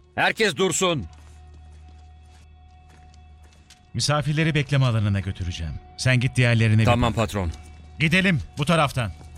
Herkes dursun. Misafirleri bekleme alanına götüreceğim. Sen git diğerlerini... Tamam patron. Gidelim bu taraftan.